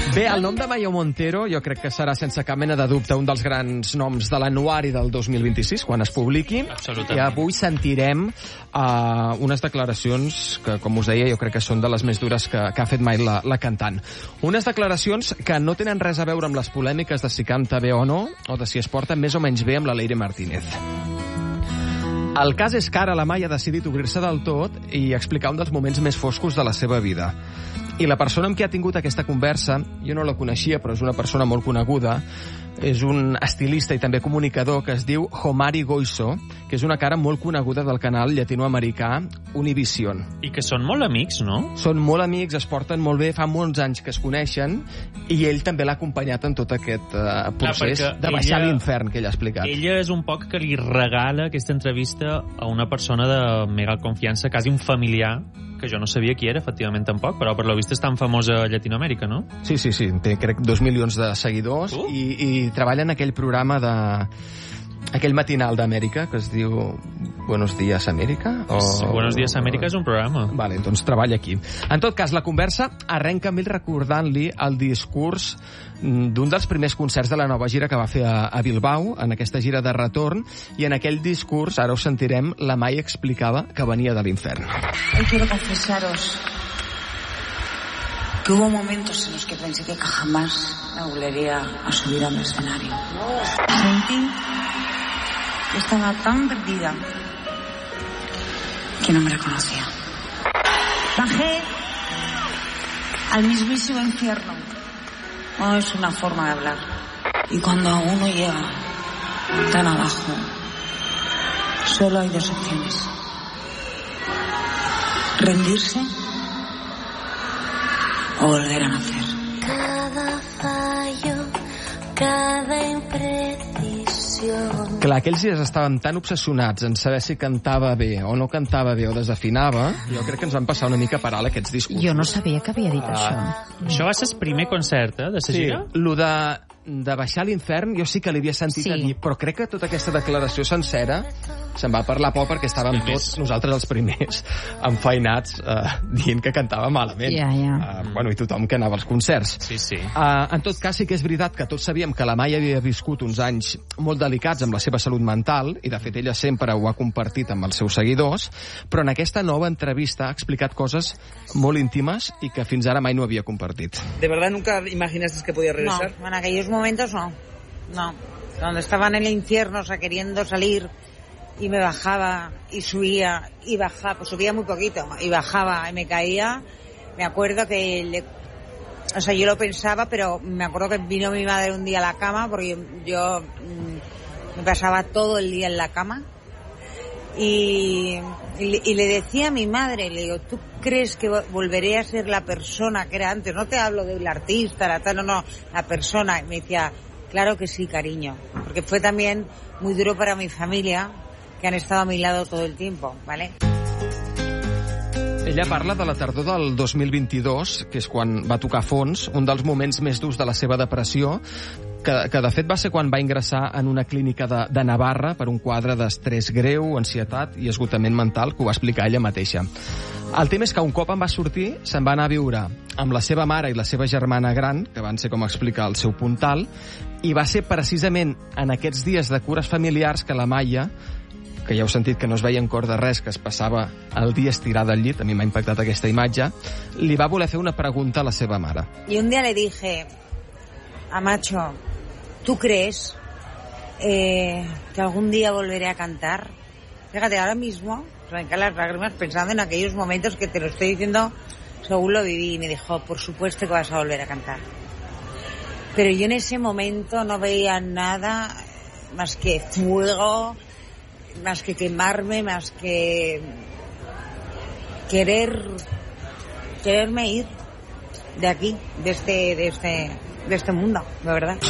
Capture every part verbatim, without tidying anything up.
Bé, el nom de Maya Montero jo crec que serà sense cap mena de dubte un dels grans noms de l'anuari del dos mil vint-i-sis, quan es publiqui. Absolutament. I avui sentirem uh, unes declaracions que, com us deia, jo crec que són de les més dures que, que ha fet mai la, la cantant. Unes declaracions que no tenen res a veure amb les polèmiques de si canta bé o no, o de si es porta més o menys bé amb la Leire Martínez. El cas és que ara la Maya ha decidit obrir-se del tot i explicar un dels moments més foscos de la seva vida. I la persona amb qui ha tingut aquesta conversa, jo no la coneixia, però és una persona molt coneguda, és un estilista i també comunicador que es diu Homari Goizo, que és una cara molt coneguda del canal llatinoamericà Univision. I que són molt amics, no? Són molt amics, es porten molt bé, fa molts anys que es coneixen, i ell també l'ha acompanyat en tot aquest uh, procés Clar, de baixar ella, a l'infern que ell ha explicat. Ella és un poc que li regala aquesta entrevista a una persona de mega confiança, quasi un familiar, que jo no sabia qui era, efectivament, tampoc, però per lo vist és tan famosa a Llatinoamèrica, no? Sí, sí, sí, té crec dos milions de seguidors uh. i, i treballa en aquell programa de... aquell matinal d'Amèrica que es diu Buenos Días Amèrica? O... Buenos Días Amèrica és un programa. Vale, doncs treballa aquí. En tot cas, la conversa arrenca amb ell recordant-li el discurs d'un dels primers concerts de la nova gira que va fer a, a Bilbao, en aquesta gira de retorn, i en aquell discurs, ara ho sentirem, la Maya explicava que venia de l'infern. Hoy quiero confesaros que hubo momentos en los que pensé que jamás me volvería a subir a un escenario. Sentí que estaba tan perdida que no me reconocía. Bajé al mismísimo infierno. No es una forma de hablar. Y cuando uno llega tan abajo, solo hay dos opciones: rendirse o volver a nacer. Cada fallo, cada imprecisión. Clar, aquells dies estàvem tan obsessionats en saber si cantava bé o no cantava bé o desafinava, jo crec que ens van passar una mica per alt aquests discursos. Jo no sabia que havia dit ah. això. Això va ser el primer concert, eh, de la gira? Sí, lo de, de baixar a l'infern jo sí que l'havia sentit sí. a dir, però crec que tota aquesta declaració sencera se'n va per la por perquè estàvem tots, nosaltres els primers, enfeinats, eh, dient que cantava malament. Ja, ja. Eh, bueno, i tothom que anava als concerts. Sí, sí. Uh, en tot cas, sí que és veritat que tots sabíem que la Maya havia viscut uns anys molt delicats amb la seva salut mental, i de fet ella sempre ho ha compartit amb els seus seguidors, però en aquesta nova entrevista ha explicat coses molt íntimes i que fins ara mai no havia compartit. ¿De verdad nunca imaginaste que podía regresar? No, en aquellos momentos no. No. Cuando estaba en el infierno, o sea, queriendo salir, y me bajaba y subía y bajaba, pues subía muy poquito y bajaba y me caía. Me acuerdo que le, o sea, yo lo pensaba, pero me acuerdo que vino mi madre un día a la cama porque yo, yo mmm, me pasaba todo el día en la cama y, y, y le decía a mi madre, le digo, ¿tú crees que volveré a ser la persona que era antes? No te hablo del artista, la tal, no, no, la persona. Y me decía, claro que sí, cariño, porque fue también muy duro para mi familia, que han estado a mi lado todo el tiempo, ¿vale? Ella parla de la tardor del dos mil vint-i-dos, que és quan va tocar fons, un dels moments més durs de la seva depressió, que, que de fet va ser quan va ingressar en una clínica de, de Navarra per un quadre d'estrès greu, ansietat i esgotament mental, que ho va explicar ella mateixa. El tema és que un cop en va sortir, se'n va anar a viure amb la seva mare i la seva germana gran, que van ser, com explica, el seu puntal, i va ser precisament en aquests dies de cures familiars que la Maya, que ja heu sentit que no es veia en cor de res, que es passava el dia estirada al llit, a mi m'ha impactat aquesta imatge, li va voler fer una pregunta a la seva mare. Y un día le dije a Macho, ¿tú crees eh, que algún día volveré a cantar? Fíjate, ahora mismo me caen las lágrimas pensando en aquellos momentos que te lo estoy diciendo según lo viví. Y me dijo, por supuesto que vas a volver a cantar. Pero yo en ese momento no veía nada más que fuego, más que quemarme, más que querer quererme ir de aquí, de este de este de este mundo, de verdad.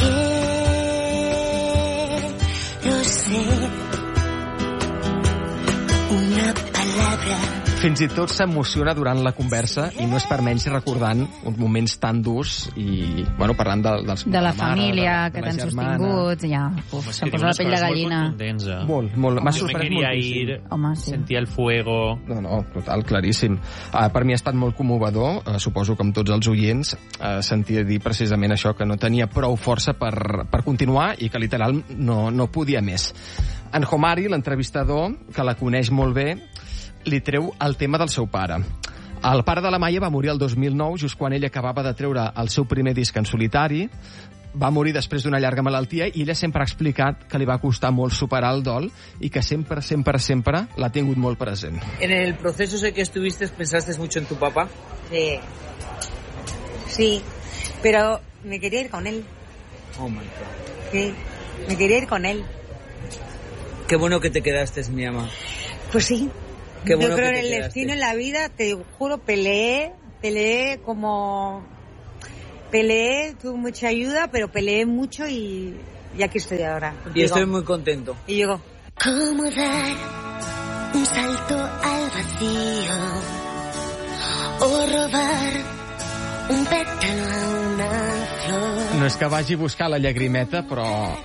Quiero ser una palabra fins i tot s'emociona durant la conversa i no és per menys recordant uns moments tan durs i, bueno, parlant de, dels, de la, la mare, família de, de que la t'han germana. sostingut, ja. Uf, se'm posa la pell de gallina. Molt, molt, molt. M'ha Yo me sorprès quería moltíssim. ir, Home, sí. sentia el fuego... No, no, total, claríssim. Uh, per mi ha estat molt commovedor, uh, suposo que amb tots els oients, uh, sentia dir precisament això, que no tenia prou força per, per continuar i que literal no, no podia més. En Homari, l'entrevistador, que la coneix molt bé, li treu el tema del seu pare. El pare de la Maia va morir el dos mil nou, just quan ella acabava de treure el seu primer disc en solitari. Va morir després d'una llarga malaltia i ella sempre ha explicat que li va costar molt superar el dol i que sempre, sempre, sempre l'ha tingut molt present. En el proceso ese que estuviste, ¿pensaste mucho en tu papá? Sí. Sí, pero me quería ir con él. Oh my God. Sí, me quería ir con él. Qué bueno que te quedaste, mi ama. Pues sí. Qué bueno Yo creo que en te el quedaste. destino, en la vida, te juro, peleé, peleé como... Peleé, tuve mucha ayuda, pero peleé mucho y, y aquí estoy ahora. Y contigo. estoy muy contento. Y llegó. ¿Cómo dar un salto al vacío o robar un pétalo a una flor? No és que vagi a buscar la llagrimeta, però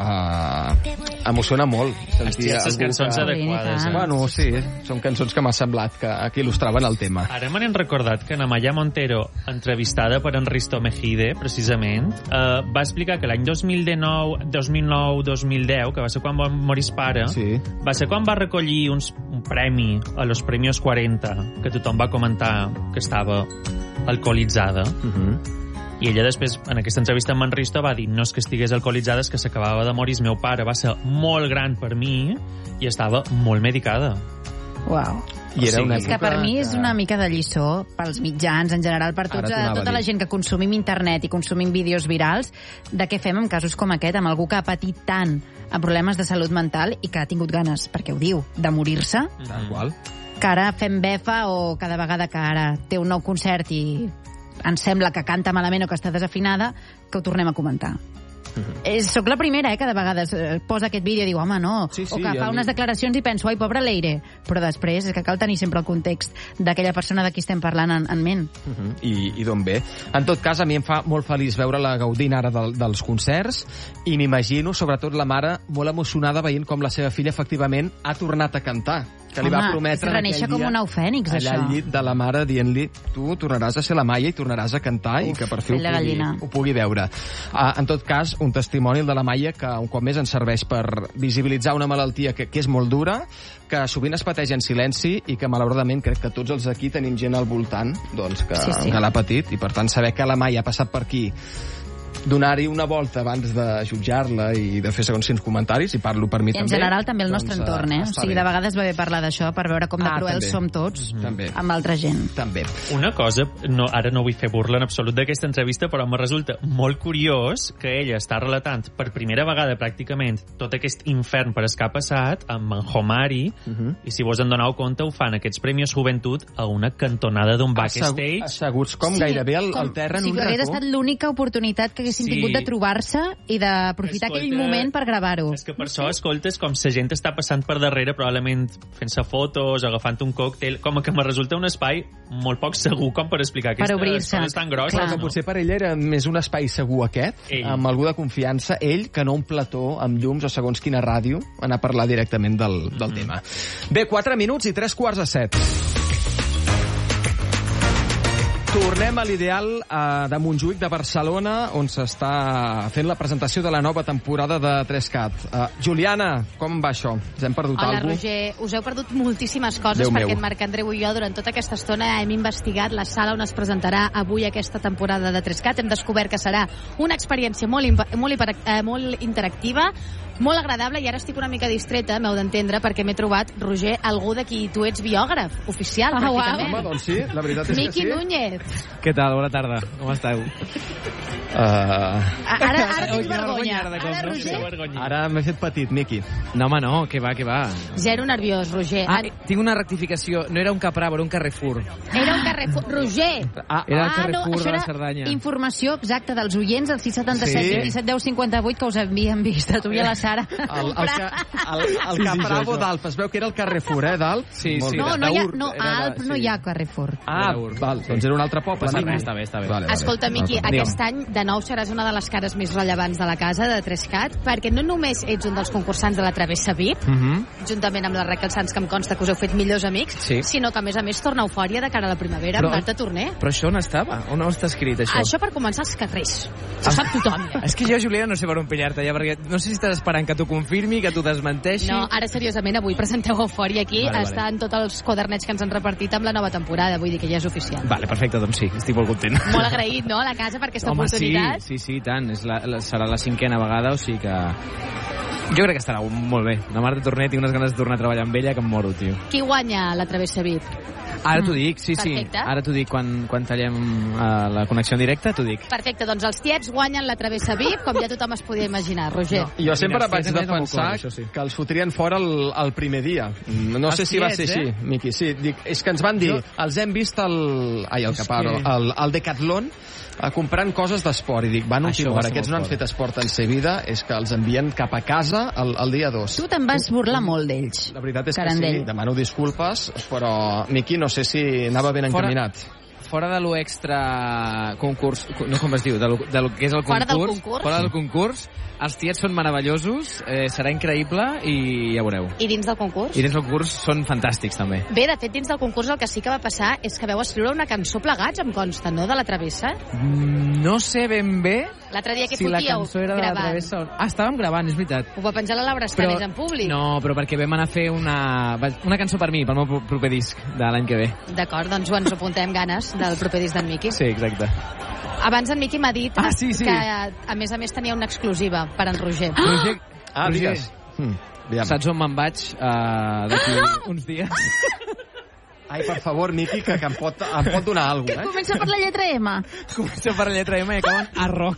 uh, emociona molt. Sentir Hòstia, aquestes algú cançons que... adequades. Eh? Bueno, sí, són cançons que m'ha semblat que, que il·lustraven el tema. Ara me n'hem recordat que Amaya Montero, entrevistada per en Risto Mejide, precisament, eh, va explicar que l'any dos mil nou, dos mil nou, dos mil deu, que va ser quan va morir el pare, Sí. va ser quan va recollir uns, un premi a los Premios quaranta, que tothom va comentar que estava alcoholitzada. Uh -huh. I ella després, en aquesta entrevista amb en Risto, va dir no és que estigués alcoholitzada, és que s'acabava de morir el meu pare, va ser molt gran per mi i estava molt medicada. Uau. I era una És que per mi és una mica de lliçó pels mitjans, en general, per tots, Ara t'ho a anava tota a la dir. gent que consumim internet i consumim vídeos virals, de què fem en casos com aquest, amb algú que ha patit tant amb problemes de salut mental i que ha tingut ganes, perquè ho diu, de morir-se, Tal qual. que ara fem befa o cada vegada que ara té un nou concert i ens sembla que canta malament o que està desafinada, que ho tornem a comentar. Eh, soc la primera, eh, que de vegades eh, posa aquest vídeo i diu, home, no, Sí, sí, o que ja fa mi- unes declaracions i penso, ai, pobre Leire, però després és que cal tenir sempre el context d'aquella persona de qui estem parlant en, en ment. Uh -huh. I, i d'on ve. En tot cas, a mi em fa molt feliç veure-la gaudint ara del, dels concerts i m'imagino, sobretot la mare, molt emocionada veient com la seva filla efectivament ha tornat a cantar, que li Home, va prometre és reneixer aquell com dia, un ou fènix, allà això. al llit de la mare dient-li tu tornaràs a ser la Maia i tornaràs a cantar. Uf, i que per fi ho pell de pugui, gallina. ho pugui veure. Uh, en tot cas, un testimoni el de la Maia que un cop més ens serveix per visibilitzar una malaltia que, que és molt dura, que sovint es pateix en silenci i que malauradament crec que tots els aquí tenim gent al voltant doncs, que, Sí, sí. que l'ha patit i per tant saber que la Maia ha passat per aquí, donar-hi una volta abans de jutjar-la i de fer segons quins comentaris, i parlo per mi I en també. general també el doncs, nostre entorn, eh? O està sigui, bé. de vegades va bé parlar d'això per veure com de Ah, cruels també. som tots També. amb altra gent. També. Una cosa, no, ara no vull fer burla en absolut d'aquesta entrevista, però me resulta molt curiós que ella està relatant per primera vegada pràcticament tot aquest infern per el que ha passat amb en Homari, Uh -huh. i si vos en doneu compte ho fan aquests Premis Joventut a una cantonada d'un backstage. Asseguts com gairebé al, al terra en si un hagués racó. estat l'única oportunitat que haguessin Sí. tingut de trobar-se i d'aprofitar Escolta, aquell moment per gravar-ho. És que per això, escoltes, com la gent està passant per darrere, probablement fent-se fotos, agafant un còctel, com que me resulta un espai molt poc segur com per explicar Per aquestes obrir-se. coses tan grosses. Clar. Que No? potser per ell era més un espai segur aquest, Ell. amb algú de confiança, ell, que no un plató amb llums o segons quina ràdio, anar a parlar directament del, del Mm. tema. Bé, quatre minuts i tres quarts de set. Tornem a l'ideal eh, de Montjuïc de Barcelona, on s'està fent la presentació de la nova temporada de tres cat. Uh, Juliana, com va això? Ens hem perdut Hola, alguna cosa? Roger. Us heu perdut moltíssimes coses Déu perquè meu. en Marc Andreu i jo durant tota aquesta estona hem investigat la sala on es presentarà avui aquesta temporada de tres cat. Hem descobert que serà una experiència molt, impa- molt, hiper- eh, molt interactiva, molt agradable, i ara estic una mica distreta, m'heu d'entendre, perquè m'he trobat, Roger, algú de qui tu ets biògraf oficial, Ah, uau. pràcticament. Home, doncs sí, la veritat és Miqui que sí. Núñez. Què tal? Bona tarda. Com esteu? Uh, Ara, ara Ui, tens quina vergonya. vergonya, ara de cop, Ara, no? Roger, ara m'he fet petit, Miqui. No, home, no. Què va, què va? Zero nerviós, Roger. Ah, Ara- tinc una rectificació. No era un Capravo, era un Carrefour. Era un Carrefour. Roger! Ah, Era el Ah, Carrefour no, això de la era Cerdanya. informació exacta dels oients al sis setanta set Sí. vint set deu cinquanta vuit que us havien vist a tu i a la Sara a El, el, comprar. ca, el, el Capravo d'Alp, es veu que era el Carrefour, eh, d'Alp? Sí, Molt sí. bé. No, no, hi ha, d'Ur, no, era a de- Alp no sí. hi ha Carrefour. Ah, val, doncs era un altre poble. Està Miqui. bé, està bé, està bé. Vale, vale. Escolta, Miqui, Vale. aquest any de nou seràs una de les cares més rellevants de la casa de Trescat, perquè no només ets un dels concursants de la Travessa V I P, Mhm. juntament amb la Raquel Sans, que em consta que us heu fet millors amics, Sí. sinó que a més a més torna eufòria de cara a la primavera Però- amb Marta Torner. Però això on estava? On està escrit, això? Això per començar als carrers. Ho sap tothom. Eh? És que jo, Juliana, no sé per on pillar-te ja, perquè no sé si estàs esperant que t'ho confirmi, que t'ho desmenteixi... No, ara seriosament, avui presenteu Eufòria aquí, Vale, vale. està en tots els quadernets que ens han repartit amb la nova temporada, vull dir que ja és oficial. Vale, perfecte, doncs sí, estic molt content. Molt agraït, no?, a la casa per aquesta Home, sí, oportunitat. sí, sí, i tant. És la, la, serà la cinquena vegada, o sigui que... Jo crec que estarà molt bé. La Marta Torner, tinc unes ganes de tornar a treballar amb ella que em moro, tio. Qui guanya la Travessa V I P? Ara t'ho dic, sí, sí. Perfecte. Ara t'ho dic quan, quan tallem uh, la connexió en directe, t'ho dic. Perfecte, doncs els tiets guanyen la Travessa V I P, com ja tothom es podia imaginar, Roger. No, jo sempre Mira, vaig els tiets em defensar recordo, això sí. que els fotrien fora el, el primer dia. No Els sé si va tiets, ser així, eh? Miqui. Sí, dic, és que ens van dir, Jo- els hem vist al... Ai, el És Caparo, que- al, al Decathlon, a comprant coses d'esport. I dic, van, Això última va hora, ser aquests molt no han fort. fet esport en sa vida, és que els envien cap a casa el, el dia dos. Tu te'n vas burlar molt d'ells. La veritat és que Carandell. sí, demano disculpes, però, Miqui, no sé si anava ben Fora- encaminat. Fora de lo extra concurs, no com es diu, de lo, de lo que és el Fora del concurs, concurs. fora del concurs, els tiets són meravellosos, eh, serà increïble i ja veureu. I dins del concurs? I dins del concurs són fantàstics també. Bé, de fet, dins del concurs el que sí que va passar és que vau escriure una cançó plegats, em consta, no?, de la Travessa. Mm, No sé ben bé L'altre dia que si la fotíeu cançó era de la gravant. Travessa o... Ah, estàvem gravant, és veritat. Ho va penjar la Laura Estanis en públic. No, però perquè vam anar a fer una, una cançó per mi, pel meu pro- proper disc de l'any que ve. D'acord, doncs ho ens apuntem ganes del proper disc d'en Miqui. Sí, exacte. Abans en Miqui m'ha dit Ah, sí, sí. que, a més a més, tenia una exclusiva per en Roger. Roger, Ah, Roger, digues. Hm, aviam. saps on me'n vaig uh, d'aquí uns dies? Ai, per favor, Miqui, que, que em, pot, em pot donar alguna cosa, eh? Comença per la lletra M. Comença per la lletra M i acaben a rock.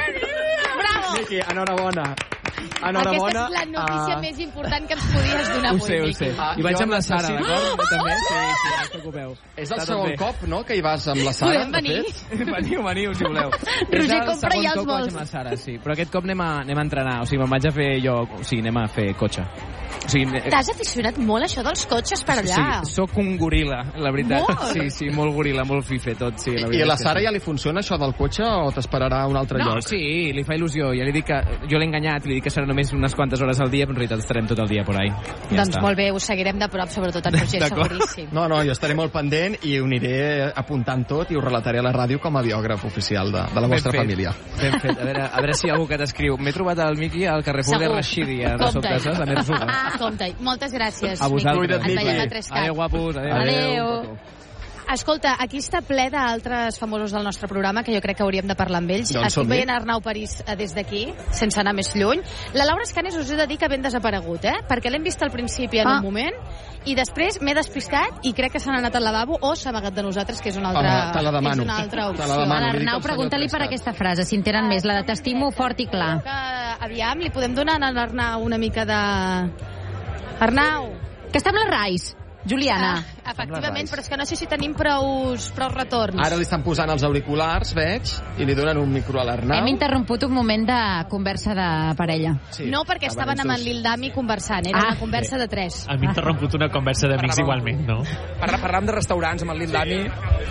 Bravo! Miqui, enhorabona. Enhorabona. Aquesta és la notícia Ah, més important que ens podies donar Ho avui, sé, ho Miqui. sé. Ah, I vaig jo amb la Sara, necessito- d'acord? També? Sí, sí, no us preocupeu. És el Està tot segon bé. cop, no?, que hi vas amb la Sara, Podem de venir? fet. Veniu, veniu, si voleu. Roger, És el compra segon ja els cop que vaig vols. amb la Sara, sí. Però aquest cop anem a, anem a entrenar. O sigui, me'n vaig a fer jo... O sigui, anem a fer cotxe. O sigui, eh, T'has aficionat molt a això dels cotxes per allà. Sí, sóc un goril·la, la veritat. Molt. Sí, sí, molt goril·la, molt fife tot, sí. La I a veritat la és que Sara sí. ja li funciona això del cotxe o t'esperarà a un altre No, lloc? sí, li fa il·lusió. Ja li dic que jo l'he enganyat, li dic que serà només unes quantes hores al dia, però en realitat estarem tot el dia por ahí. Ja Doncs està. molt bé, ho seguirem de prop, sobretot en Roger, D'acord. seguríssim. No, no, jo estaré molt pendent i ho aniré apuntant tot i ho relataré a la ràdio com a biògraf oficial de, de la Ben vostra fet, família. Ben fet. A veure, a veure si hi ha algú que t'escriu. M'he trobat el Miqui al Carrefour Segur. de Rashidi, a les Compte-hi. sorpreses, a Merzuga. Compte-hi. Moltes gràcies, A vosaltres. Miqui. Cuida't, Ens veiem a Miqui. Trescat. Adéu, guapos. Adéu. Adéu. Escolta, aquí està ple d'altres famosos del nostre programa que jo crec que hauríem de parlar amb ells. Doncs Estic som-hi. veient Arnau París eh, des d'aquí, sense anar més lluny. La Laura Escanes us he de dir que ben desaparegut, eh? Perquè l'hem vist al principi en Ah. un moment i després m'he despistat i crec que s'han anat al lavabo o s'ha amagat de nosaltres, que és una altra, Home, te la demano. és una altra Te la opció. demano. A li dic l'Arnau, al senyor pregunta-li per Trescat. aquesta frase, si entenen més, la de t'estimo fort i clar. Que, aviam, li podem donar a l'Arnau una mica de... Arnau! Que està amb la Rais, Juliana. Ah, efectivament, Rais. però és que no sé si tenim prous, prous retorns. Ara li estan posant els auriculars, veig, i li donen un micro a l'Arnau. Hem interromput un moment de conversa de parella. Sí, No, perquè estaven amb en Lil Dami conversant, era Ah. una conversa de tres. A mi m'ha interromput una conversa d'amics igualment, no? Parla, parlàvem de restaurants amb el Lil Dami,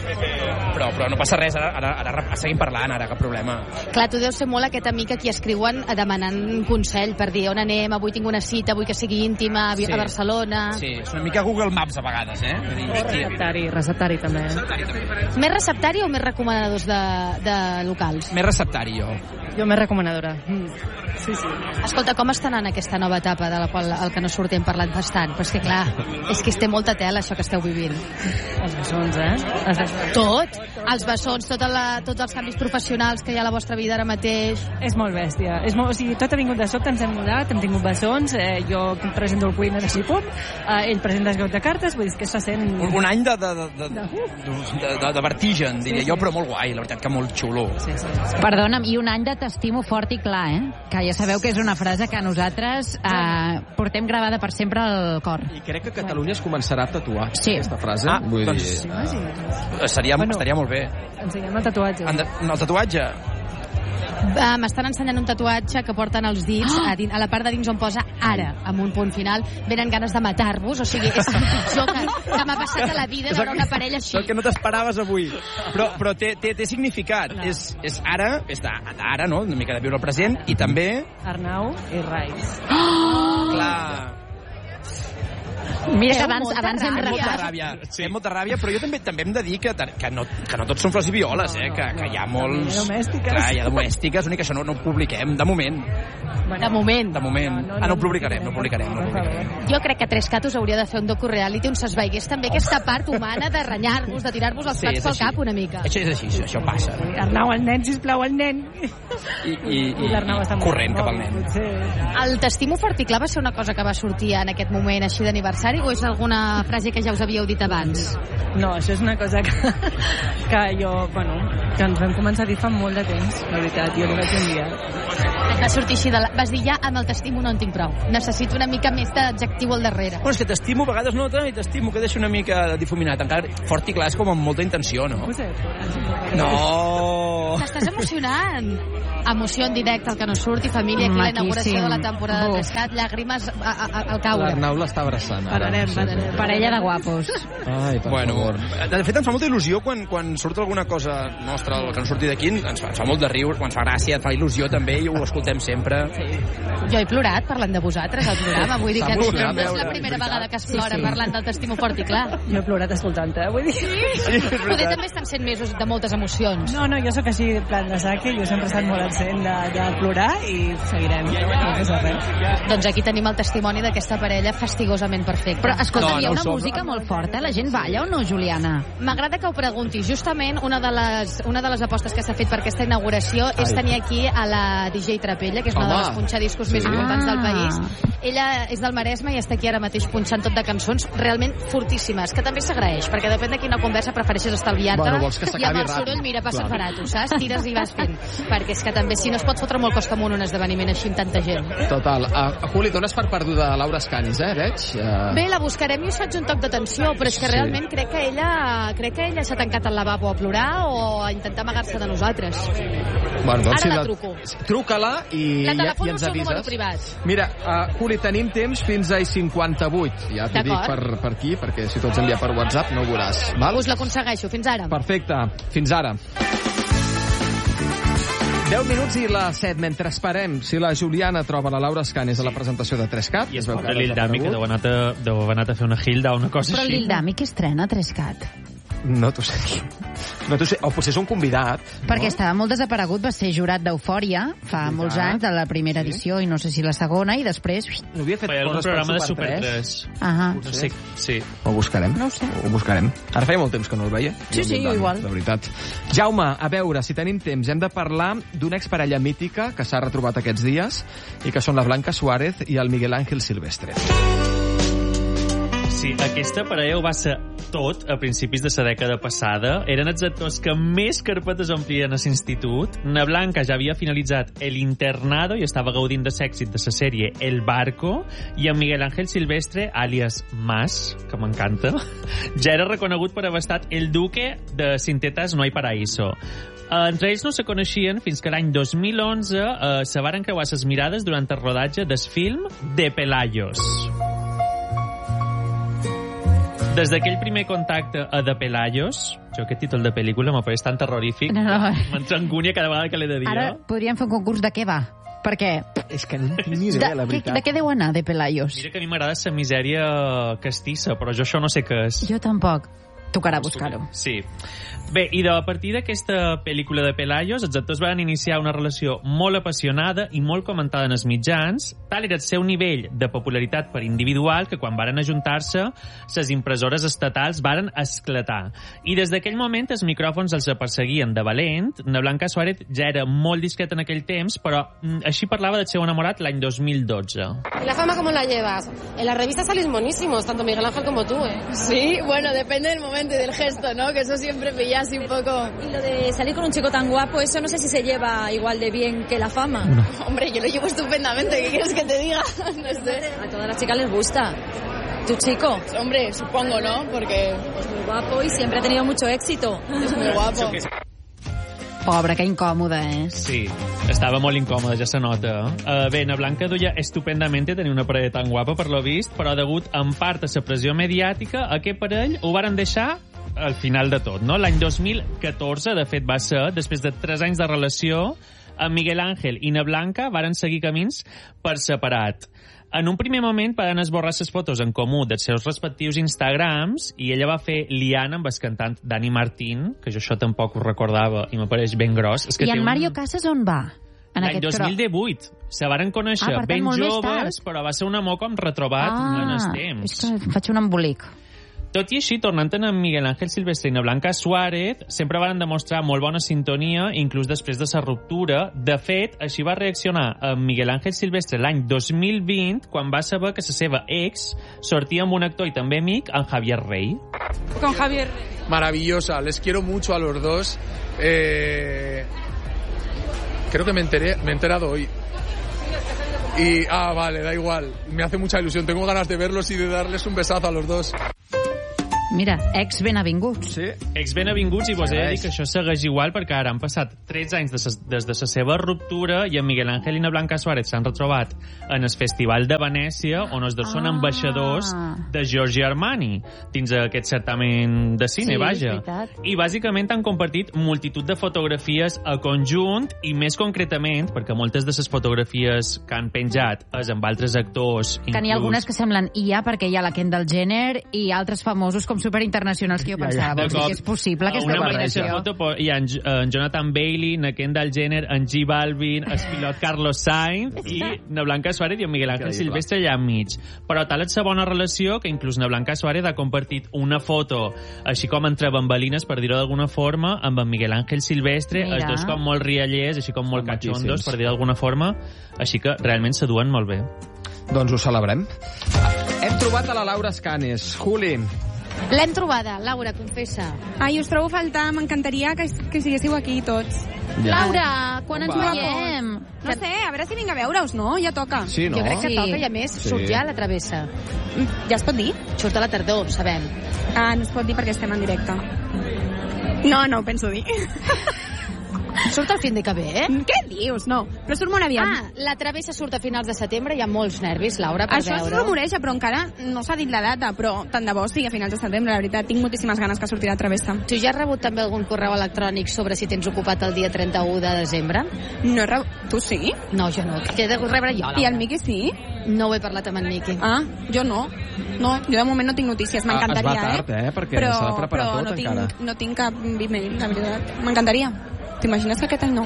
però, però no passa res, ara, ara, ara seguim parlant, ara, cap problema. Clar, tu deus ser molt aquest amic a qui escriuen demanant un consell per dir on anem, avui tinc una cita, vull que sigui íntima, a, Sí. a Barcelona... Sí, és una mica Google Maps a vegades, eh? Vull dir, hòstia, Receptari, receptari també. Més receptari o més recomanadors de, de locals? més receptari, jo. Jo més recomanadora. Mm. Sí, sí. Escolta, com està anant aquesta nova etapa de la qual el que no surti hem parlat bastant? Però és que clar, és que es té molta tela això que esteu vivint. Els bessons, eh? Els bessons. Tot, els bessons, tota la, tots els canvis professionals que hi ha a la vostra vida ara mateix. És molt bèstia. És molt, o sigui, tot ha vingut de sobte, ens hem mudat, hem tingut bessons, eh, jo presento el cuina de Xipun, eh, ell presenta el joc de cartes, vull dir que està sent... Un, un any de, de, de, de, de, de, de vertigen, diria Sí, sí. jo, però molt guai, la veritat que molt xulo. Sí, sí, sí. Perdona'm, i un any de t'estimo fort i clar, eh? Que ja sabeu que és una frase que nosaltres eh, portem gravada per sempre al cor. I crec que Catalunya es començarà a tatuar Sí. aquesta frase. Ah, Vull doncs- dir, Seria, Bueno. estaria molt bé. Ensenyem el tatuatge. En de, en el tatuatge, Uh, M'estan ensenyant un tatuatge que porten els dits oh! a, din, a la part de dins on posa ara, amb un punt final. Venen ganes de matar-vos, o sigui, és el pitjor que, que m'ha passat a la vida veure una parella així. El que no t'esperaves avui. Però, però té, té, té significat. És, és ara, és d'ara, no? Una mica de viure el present, i també... Arnau i Rais. Oh! Clar... Mira, que abans, abans hem ràbia. Molta ràbia. Sí. Hem molta ràbia, però jo també també hem de dir que, que, no, que no tots són flors i violes, eh? Que, que hi ha molts... Domèstiques. Clar, hi ha domèstiques, l'únic que això no, no ho publiquem, de moment. Bueno, de moment. De moment. No, no, ah, no ho publicarem, no ho publicarem. No ho publicarem. Jo crec que trescat us hauria de fer un docu-reality on s'esveigués també aquesta part humana de renyar-vos, de tirar-vos els plats sí, pel cap una mica. Això és així, això passa. Arnau, el nen, sisplau, el nen. I, i, i, i corrent cap al nen. El t'estimo fort i clar va ser una cosa que va sortir en aquest moment així d'aniversari o és alguna frase que ja us havíeu dit abans? No, això és una cosa que, que jo, bueno, que ens vam començar a dir fa molt de temps, la veritat, jo ho vaig enviar. Va sortir així de la... Vas dir ja, amb el t'estimo no en tinc prou. Necessito una mica més d'adjectiu al darrere. Bueno, és que t'estimo a vegades no tant i t'estimo que deixa una mica difuminat. Encara fort i clar és com amb molta intenció, no? No! T'estàs emocionant. Emoció en directe, el que no surt, i família, aquí la inauguració de la temporada de Trescat, llàgrimes a, a, a, al caure. L'Arnau l'està abraçant. Pararem, pararem. Parella de guapos. Ai, per bueno, favor. De fet, ens fa molta il·lusió quan, quan surt alguna cosa nostra, el que no surti d'aquí, ens fa, ens fa molt de riure, quan ens fa gràcia, ens fa il·lusió també, i ho escoltem sempre. Sí. Jo he plorat parlant de vosaltres al programa, vull dir que no és la primera vegada que es plora sí, sí. parlant del t'estimo fort i clar. Jo he plorat escoltant-te, vull dir. Sí, sí poder també estan sent mesos de moltes emocions. No, no, jo sóc així, en plan de saque, jo sempre he estat molt absent de, de plorar i seguirem. No passa res. Doncs aquí tenim el testimoni d'aquesta parella fastigosament perfecta. Però, escolta, no, hi ha una no música molt forta, la gent balla o no, Juliana? M'agrada que ho preguntis. Justament, una de les, una de les apostes que s'ha fet per aquesta inauguració Ai. és tenir aquí a la D J Trapella, que és una Home. de les punxadiscos sí. més importants ah. del país. Ella és del Maresme i està aquí ara mateix punxant tot de cançons realment fortíssimes, que també s'agraeix, perquè depèn de quina conversa prefereixes estalviar-te, bueno, i amb el soroll, mira, passa Clar. barato, saps? Tires i vas fent. Perquè és que també, si no es pot fotre molt costa amunt un esdeveniment així amb tanta gent. Total. Uh, Juli, dones per perduda Laura Escanis, eh, veig? Uh... Bé, la buscarem i us faig un toc d'atenció, però és que realment sí. crec que ella crec que ella s'ha tancat al lavabo a plorar o a intentar amagar-se de nosaltres. Bueno, doncs Ara si la, la truco. Truca-la i, la ja, i ens avises. Privat. Mira, uh, Juli, tenim temps fins a cinquanta-vuit. Ja t'ho dic per, per aquí, perquè si tots envia per WhatsApp no ho veuràs. Val? Us l'aconsegueixo. Fins ara. Perfecte. Fins ara. deu minuts i les set, mentre esperem si la Juliana troba la Laura Escanis a la presentació de Trescat. I es veu que l'Ildami, que deu anar, a, deu anar a fer una gilda o una cosa Però així. Però l'Ildami que estrena Trescat? No t'ho sé dir. No t'ho sé. O potser és un convidat. Perquè no? estava molt desaparegut, va ser jurat d'Eufòria fa molts anys, de la primera sí. edició, i no sé si la segona, i després... No havia fet Feia coses un programa per de Super tres. Ahà. No sé, sí. Ho buscarem. No ho sé. Ho buscarem. Ara feia molt temps que no el veia. Sí, sí, jo igual. De veritat. Jaume, a veure, si tenim temps, hem de parlar d'una exparella mítica que s'ha retrobat aquests dies i que són la Blanca Suárez i el Miguel Ángel Silvestre. Sí, aquesta parella ho va ser tot a principis de la dècada passada. Eren els actors que més carpetes omplien a l'institut. Na Blanca ja havia finalitzat El Internado i estava gaudint de l'èxit de la sèrie El Barco, i en Miguel Ángel Silvestre, àlies Mas, que m'encanta, ja era reconegut per haver estat el duque de Sintetas No hay paraíso. Entre ells no se coneixien fins que l'any dos mil onze eh, se varen creuar ses mirades durant el rodatge del film De Pelayos. Des d'aquell primer contacte a De Pelayos, jo aquest títol de pel·lícula m'apareix tan terrorífic, no, no. m'entrangúnia cada vegada que l'he de dir. Ara podríem fer un concurs de què va, perquè... És que no tinc ni idea, la veritat. De, de què deu anar De Pelayos? Mira que a mi m'agrada la misèria castissa, però jo això no sé què és. Jo tampoc. Tocarà buscar-ho. Sí. Bé, i de, a partir d'aquesta pel·lícula de Pelayos, els actors van iniciar una relació molt apassionada i molt comentada en els mitjans. Tal era el seu nivell de popularitat per individual que quan varen ajuntar-se, les impressores estatals varen esclatar. I des d'aquell moment els micròfons els perseguien de valent. Na Blanca Suárez ja era molt discreta en aquell temps, però així parlava del seu enamorat l'any dos mil dotze. ¿Y la fama cómo la llevas? En las revistas salís monísimos, tanto Miguel Ángel como tú, ¿eh? Sí, bueno, depende del momento y del gesto, ¿no? Que eso siempre pilla así un poco. Y lo de salir con un chico tan guapo, eso no sé si se lleva igual de bien que la fama. No. Hombre, yo lo llevo estupendamente, ¿qué quieres que te diga? No sé. A todas las chicas les gusta. ¿Tu chico? Hombre, supongo, ¿no? Porque es muy guapo y siempre ha tenido mucho éxito. Es muy guapo. Pobre, que incòmode, eh? Sí, estava molt incòmode, ja se nota. Uh, bé, na Blanca duia estupendamente, tenia una parella tan guapa per lo vist, però degut en part a la pressió mediàtica, aquest parell ho varen deixar al final de tot, no? L'any dos mil catorze, de fet, va ser, després de tres anys de relació, en Miguel Ángel i na Blanca varen seguir camins per separat. En un primer moment van esborrar les fotos en comú dels seus respectius Instagrams i ella va fer liant amb el cantant Dani Martín, que jo això tampoc ho recordava i m'apareix ben gros. És que I en un... Mario Casas on va? L'any dos mil divuit. Se varen conèixer ah, ben tant, joves, però va ser un amor com retrobat ah, en els temps. És que faig un embolic. Tot i així, tornant a Miguel Ángel Silvestre i na Blanca Suárez, sempre van demostrar molt bona sintonia, inclús després de la ruptura. De fet, així va reaccionar en Miguel Ángel Silvestre l'any dos mil vint, quan va saber que la seva ex sortia amb un actor i també amic, en Javier Rey. Con Javier. Maravillosa, les quiero mucho a los dos. Eh... Creo que me enteré, me he enterado hoy. Y, ah, vale, da igual. Me hace mucha ilusión. Tengo ganas de verlos y de darles un besazo a los dos. Mira, ex ben avinguts. Sí. Ex ben avinguts, i vos he de dir que això segueix igual, perquè ara han passat tretze anys des, des de la seva ruptura i en Miguel Ángel i na Blanca Suárez s'han retrobat en el Festival de Venècia, on els dos ah. són ambaixadors de Giorgio Armani, dins aquest certamen de cine, sí, vaja. I bàsicament han compartit multitud de fotografies a conjunt, i més concretament, perquè moltes de les fotografies que han penjat és amb altres actors. Que n'hi ha algunes que semblen I A, perquè hi ha la Kendall Jenner i altres famosos com superinternacionals que jo pensava. Ja, ja. Que és possible aquesta barreja. Foto, hi ha en, en Jonathan Bailey, en Kendall Jenner, en G Balvin, el pilot Carlos Sainz i na Blanca Suárez i en Miguel Ángel Silvestre allà enmig. Però tal és la bona relació que inclús na Blanca Suárez ha compartit una foto així com entre bambalines, per dir-ho d'alguna forma, amb en Miguel Ángel Silvestre, Mira. els dos com molt riallers, així com molt cachondos, per dir-ho d'alguna forma, així que realment se duen molt bé. Doncs ho celebrem. Hem trobat a la Laura Escanes. Juli. L'hem trobada, Laura, confessa. Ai, us trobo a faltar, m'encantaria que, que siguéssiu aquí tots. Ja. Laura, quan ens Va. veiem? No sé, a veure si vinc a veure-us, no? Ja toca. Sí, no? Jo crec que sí. toca, i a més, sí. surt ja la travessa. Ja es pot dir? Surt a la tardor, sabem. Ah, no es pot dir perquè estem en directe. No, no ho penso dir. Surt al fin de que ve, eh? Què dius? No, però surt molt aviat. Ah, la travessa surt a finals de setembre, hi ha molts nervis, Laura, per Això veure. Això es rumoreja, però encara no s'ha dit la data, però tant de bo sigui a finals de setembre, la veritat, tinc moltíssimes ganes que surti la travessa. Tu ja has rebut també algun correu electrònic sobre si tens ocupat el dia trenta-u de desembre? No he rebut... Tu sí? No, jo no. Què he de rebre jo, Laura? I el Miqui sí? No ho he parlat amb en Miqui. Ah, jo no. No, jo de moment no tinc notícies, m'encantaria, eh? Es va tard, eh? Perquè però, s'ha de preparar però tot, no tinc, encara. no tinc cap email, la veritat. M'encantaria. T'imagines que aquest any no?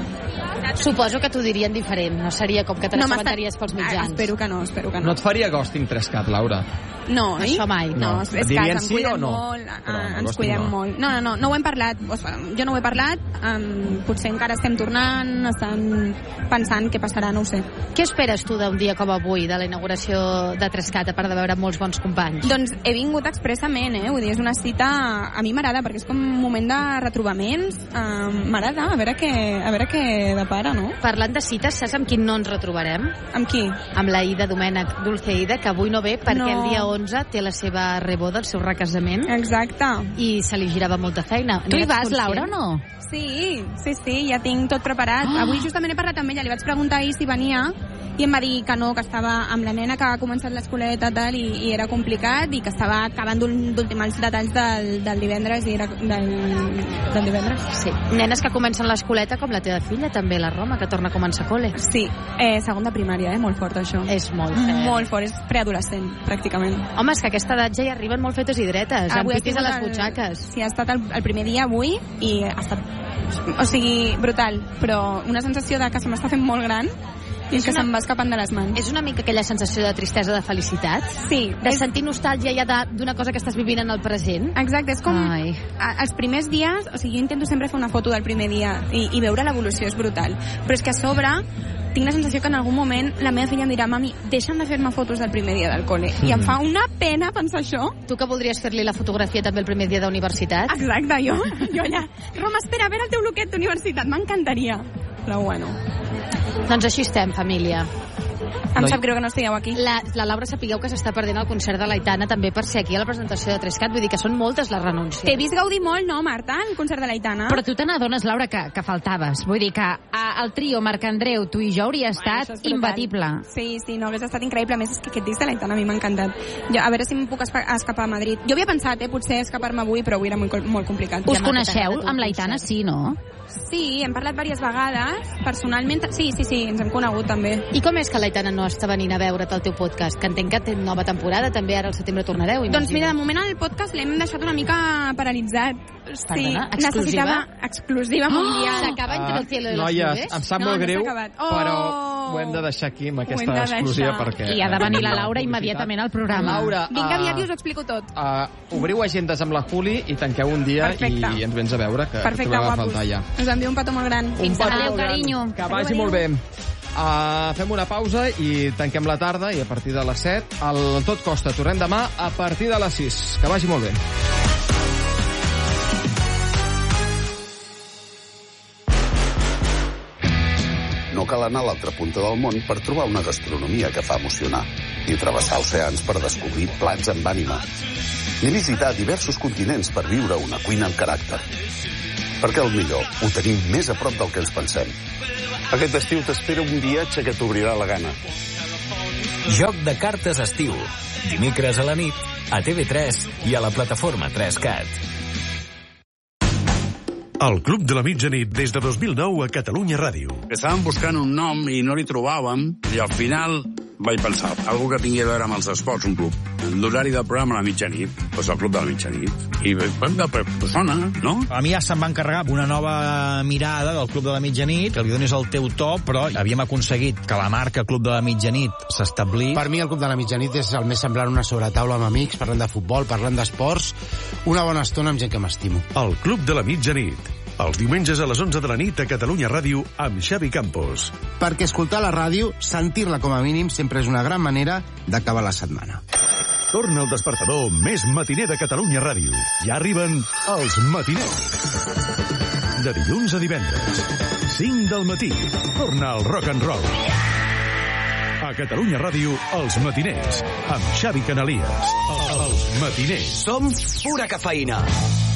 Suposo que t'ho dirien diferent, no seria com que te n'assabentaries no, pels mitjans. Espero que no, espero que no. No et faria ghosting tres cat, Laura? No, oi? Això mai. No, és que ens sí cuidem o no? molt, Però, ah, ens cuidem no. molt. No, no, no, no ho hem parlat, jo no ho he parlat, um, potser encara estem tornant, estan pensant què passarà, no ho sé. Què esperes tu d'un dia com avui, de la inauguració de Trescat, a part de veure molts bons companys? Doncs he vingut expressament, eh? Vull dir, és una cita... A mi m'agrada, perquè és com un moment de retrobaments. Um, m'agrada, a veure què, a veure què depara, no? Parlant de cites, saps amb qui no ens retrobarem? Amb qui? Amb la Ida Domènech, Dulce Ida, que avui no ve perquè no. el dia onze té la seva reboda, el seu recasament. Exacte. I se li girava molta feina. Tu hi vas, Laura, o no? Sí, sí, sí, ja tinc tot preparat. Oh. Avui justament he parlat amb ella, li vaig preguntar ahir si venia i em va dir que no, que estava amb la nena que ha començat l'escoleta tal, i, i era complicat i que estava acabant d'ultimar els detalls del, del divendres i era del, del divendres. Sí, nenes que comencen l'escoleta com la teva filla també, la Roma, que torna a començar col·le. Sí, eh, segon de primària, eh? Molt fort això. És molt fort. Molt fort, és preadolescent, pràcticament. Home, és que a aquesta edat ja hi arriben molt fetes i dretes, amb pipis a les el, butxaques. Sí, ha estat el, el primer dia avui i ha estat, o sigui, brutal, però una sensació de que se m'està fent molt gran i que una, se'm va escapant de les mans. És una mica aquella sensació de tristesa, de felicitat? Sí. De és... sentir nostàlgia ja d'una cosa que estàs vivint en el present? Exacte, és com... Ai. A, els primers dies, o sigui, jo intento sempre fer una foto del primer dia i, i veure l'evolució és brutal. Però és que a sobre tinc la sensació que en algun moment la meva filla em dirà, mami, deixa'm de fer-me fotos del primer dia del col·le. Mm. I em fa una pena pensar això. Tu que voldries fer-li la fotografia també el primer dia d'universitat? Exacte, jo, jo allà. Roma, espera, a veure el teu loquet d'universitat, m'encantaria. Però bueno. Doncs així estem, família. Em sap greu que no estigueu aquí. La, la Laura, sapigueu que s'està perdent el concert de l'Aitana també per ser aquí a la presentació de tres cat, vull dir que són moltes les renúncies. T'he vist gaudir molt, no, Marta, el concert de l'Aitana? Però tu te n'adones, Laura, que, que faltaves. Vull dir que a, el trio Marc Andreu, tu i jo hauria estat Bueno, imbatible. Sí, sí, no, hagués estat increïble. A més, és que aquest disc de l'Aitana a mi m'ha encantat. Jo, a veure si em puc espa- escapar a Madrid. Jo havia pensat, eh, potser escapar-me avui, però avui era molt, molt complicat. Us coneixeu amb l'Aitana, sí, no? Sí, hem parlat diverses vegades, personalment. Sí, sí, sí, ens hem conegut també. I com és que l'Aitana no està venint a veure't al teu podcast? Que entenc que té nova temporada, també ara al setembre tornareu, imagino. Doncs mira, de moment el podcast l'hem deixat una mica paralitzat. Sí, Perdona, exclusiva? necessitava exclusiva mundial. Oh, s'acaba entre el cielo i les Noies, nubes? em sap No, molt no s'ha greu, acabat. Oh! però ho hem de deixar aquí amb Ho hem aquesta de deixar. exclusiva perquè... I ha de venir la Laura immediatament al programa. Laura, Vinga, ah, aviat i us ho explico tot. Uh, obriu agendes amb la Juli i tanqueu un dia Perfecte. i ens vens a veure, que, que Perfecte, trobem a guapos. faltar ja. Us envio un petó molt gran. Un petó Adéu, molt gran. carinyo. Que vagi molt bé. Uh, fem una pausa i tanquem la tarda i a partir de les set el Tot Costa. Tornem demà a partir de les sis. Que vagi molt bé. No cal anar a l'altra punta del món per trobar una gastronomia que fa emocionar, ni travessar oceans per descobrir plats amb ànima, ni visitar diversos continents per viure una cuina amb caràcter. Perquè el millor ho tenim més a prop del que ens pensem. Aquest estiu t'espera un viatge que t'obrirà la gana. Joc de cartes estiu. Dimecres a la nit, a T V tres i a la plataforma tres cat. El Club de la Mitjanit des de dos mil nou a Catalunya Ràdio. Estàvem buscant un nom i no li trobàvem, i al final vaig pensar, algú que tingui a veure amb els esports, un club. L'horari del programa a la mitjanit, doncs el Club de la Mitjanit. I vam de persona, no? A mi ja se'm va encarregar una nova mirada del Club de la Mitjanit, que li donis el teu to, però havíem aconseguit que la marca Club de la Mitjanit s'establís. Per mi el Club de la Mitjanit és el més semblant a una sobretaula amb amics, parlant de futbol, parlant d'esports, una bona estona amb gent que m'estimo. El Club de la Mitjanit. Els diumenges a les onze de la nit a Catalunya Ràdio amb Xavi Campos. Perquè escoltar la ràdio, sentir-la com a mínim, sempre és una gran manera d'acabar la setmana. Torna el despertador més matiner de Catalunya Ràdio. Ja arriben els matiners. De dilluns a divendres, cinc del matí, torna el rock and roll. A Catalunya Ràdio, els matiners, amb Xavi Canalies. Els matiners. Som pura cafeïna.